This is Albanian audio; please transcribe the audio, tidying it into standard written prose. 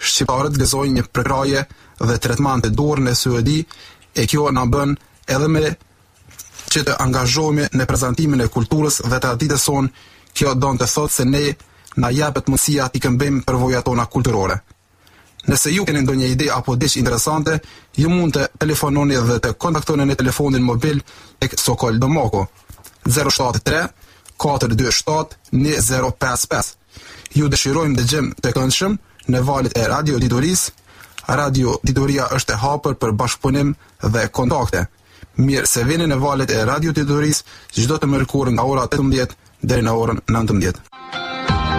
shqiptarët gëzojnë një prekraje dhe tretman të dorën e SUEDI, e kjo na bën edhe me që të angazhohemi në prezantimin e kulturës dhe traditës sonë. Kjo don të thotë se ne na japet mundësia t'i këmbejmë përvojat tona kulturore. Nëse ju keni ndonjë ide apo diçka interesante, ju mund të telefononi dhe të kontaktoni në telefonin mobil tek Sokol Domoko 073 427 1055. Ju dëshirojmë dëgjem të këndshëm në valët e Radio Ditorisë. Radio Ditoria është e hapur për bashkëpunim dhe kontakte. Mirë se vini në valët e Radio Ditorisë çdo të mërkurë nga ora 18 deri në orën 19.